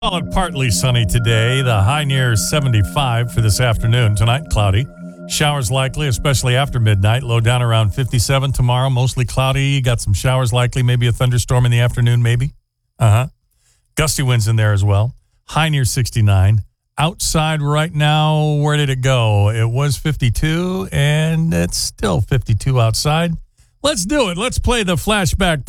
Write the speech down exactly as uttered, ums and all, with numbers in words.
Well, partly sunny today. The high near seventy-five for this afternoon. Tonight, cloudy. Showers likely, especially after midnight. Low down around fifty-seven tomorrow. Mostly cloudy. Got some showers likely. Maybe a thunderstorm in the afternoon, maybe. Uh-huh. Gusty winds in there as well. High near sixty-nine. Outside right now, where did it go? It was fifty-two, and it's still fifty-two outside. Let's do it. Let's play the flashback.